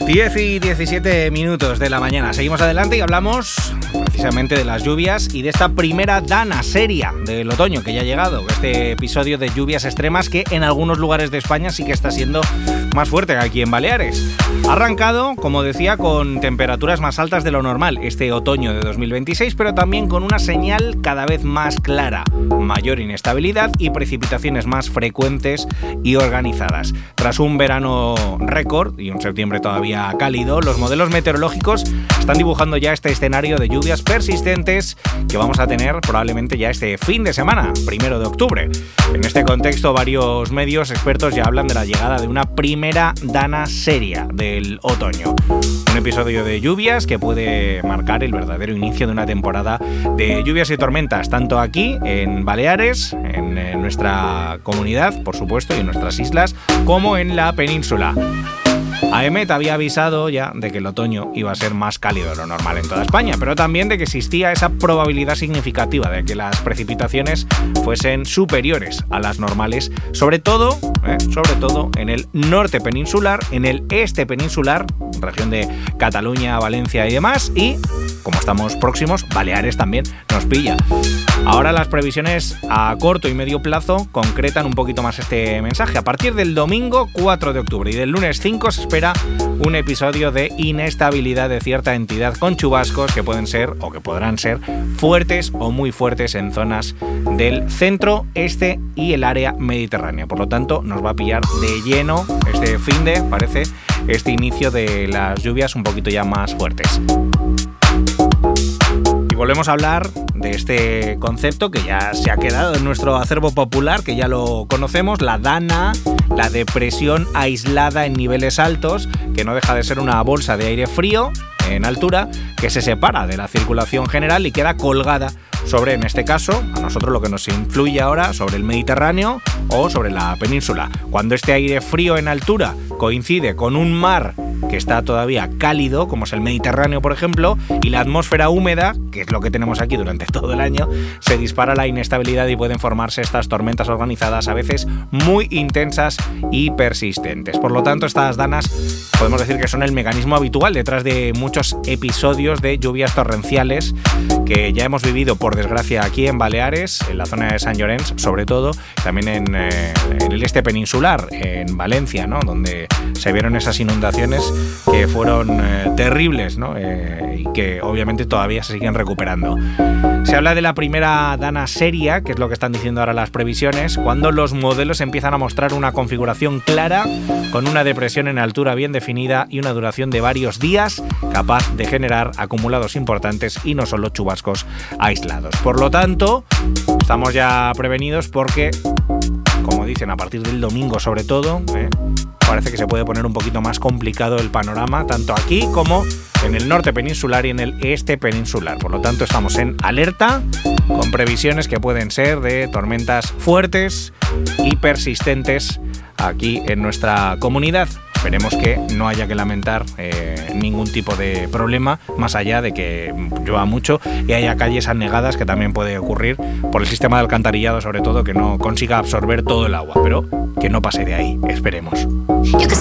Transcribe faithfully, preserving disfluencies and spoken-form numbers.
diez y diecisiete minutos de la mañana. Seguimos adelante y hablamos precisamente de las lluvias y de esta primera dana seria del otoño que ya ha llegado. Este episodio de lluvias extremas que en algunos lugares de España sí que está siendo más fuerte que aquí en Baleares. Ha arrancado, como decía, con temperaturas más altas de lo normal este otoño de dos mil veintiséis, pero también con una señal cada vez más clara: mayor inestabilidad y precipitaciones más frecuentes y organizadas. Tras un verano récord y un septiembre todavía cálido, los modelos meteorológicos están dibujando ya este escenario de lluvias persistentes que vamos a tener probablemente ya este fin de semana, primero de octubre. En este contexto, varios medios expertos ya hablan de la llegada de una primera dana seria del otoño. Un episodio de lluvias que puede marcar el verdadero inicio de una temporada de lluvias y tormentas, tanto aquí en Baleares, en, en nuestra comunidad, por supuesto, y en nuestras islas, como en la península. AEMET había avisado ya de que el otoño iba a ser más cálido de lo normal en toda España, pero también de que existía esa probabilidad significativa de que las precipitaciones fuesen superiores a las normales, sobre todo, eh, sobre todo en el norte peninsular, en el este peninsular, región de Cataluña, Valencia y demás, y como estamos próximos, Baleares también nos pilla. Ahora las previsiones a corto y medio plazo concretan un poquito más este mensaje. A partir del domingo cuatro de octubre y del lunes cinco se espera un episodio de inestabilidad de cierta entidad con chubascos que pueden ser o que podrán ser fuertes o muy fuertes en zonas del centro, este y el área mediterránea. Por lo tanto, nos va a pillar de lleno este finde, parece, este inicio de las lluvias un poquito ya más fuertes. Y volvemos a hablar de este concepto que ya se ha quedado en nuestro acervo popular, que ya lo conocemos, la dana, la depresión aislada en niveles altos, que no deja de ser una bolsa de aire frío en altura que se separa de la circulación general y queda colgada sobre, en este caso, a nosotros lo que nos influye ahora, sobre el Mediterráneo o sobre la península. Cuando este aire frío en altura coincide con un mar que está todavía cálido, como es el Mediterráneo, por ejemplo, y la atmósfera húmeda, que es lo que tenemos aquí durante todo el año, se dispara la inestabilidad y pueden formarse estas tormentas organizadas, a veces muy intensas y persistentes. Por lo tanto, estas danas podemos decir que son el mecanismo habitual detrás de muchos episodios de lluvias torrenciales que ya hemos vivido, por desgracia, aquí en Baleares, en la zona de Sant Llorenç, sobre todo, también en, eh, en el este peninsular, en Valencia, ¿no?, donde se vieron esas inundaciones que fueron eh, terribles, ¿no?, eh, y que obviamente todavía se siguen recuperando. Se habla de la primera dana seria, que es lo que están diciendo ahora las previsiones, cuando los modelos empiezan a mostrar una configuración clara, con una depresión en altura bien definida y una duración de varios días, capaz de generar acumulados importantes y no solo chubascos aislados. Por lo tanto, estamos ya prevenidos porque, como dicen, a partir del domingo sobre todo, ¿eh? parece que se puede poner un poquito más complicado el panorama, tanto aquí como en el norte peninsular y en el este peninsular. Por lo tanto, estamos en alerta, con previsiones que pueden ser de tormentas fuertes y persistentes aquí en nuestra comunidad. Esperemos que no haya que lamentar eh, ningún tipo de problema, más allá de que llueva mucho y haya calles anegadas, que también puede ocurrir por el sistema de alcantarillado, sobre todo, que no consiga absorber todo el agua, pero que no pase de ahí, esperemos. You can